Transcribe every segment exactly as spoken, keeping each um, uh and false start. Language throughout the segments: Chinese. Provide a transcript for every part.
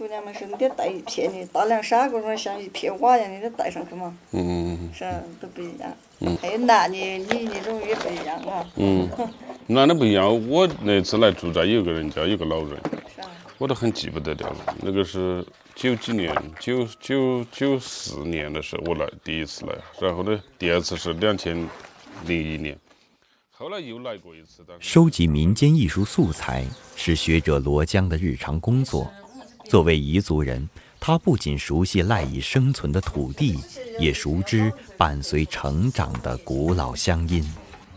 姑娘们说你得带一片的大凉纱，我说像一片瓦一样，你得带上去嘛。 嗯， 是都不一样。嗯，还有男的，你那种也不一样啊。 嗯，男的不一样。我那次来住在有个人家，有个老人， 是啊， 我都很记不得了。那个是九几年，九九九四年的时候我来第一次来，然后呢，第二次是两千零一年。后来又来过一次。 收集民间艺术素材是学者罗江的日常工作。作为彝族人，他不仅熟悉赖以生存的土地，也熟知伴随成长的古老乡音。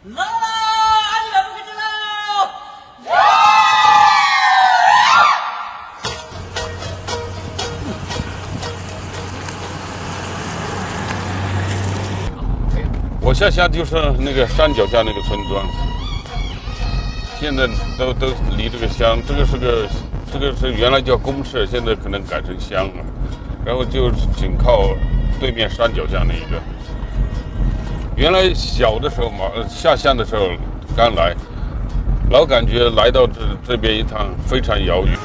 我下乡就是那个山脚下那个村庄，现在都都离这个乡，这个是个这个是原来叫公社，现在可能改成乡了，然后就紧靠对面山脚下那一个。原来小的时候嘛，下乡的时候刚来，老感觉来到这这边一趟非常遥远。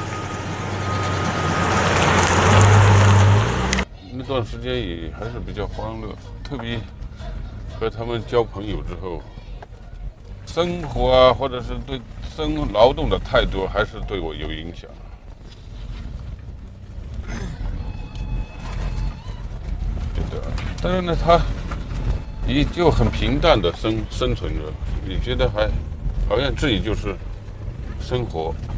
那段时间也还是比较欢乐，特别。和他们交朋友之后，生活啊，或者是对生劳动的态度，还是对我有影响。对的，但是呢，他也就很平淡的生生存着，你觉得还好像自己就是生活。